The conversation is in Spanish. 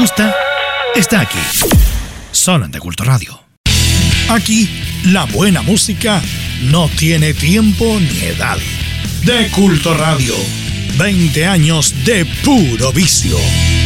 gusta está aquí, solo en De Culto Radio. Aquí, la buena música no tiene tiempo ni edad. De Culto Radio, 20 años de puro vicio.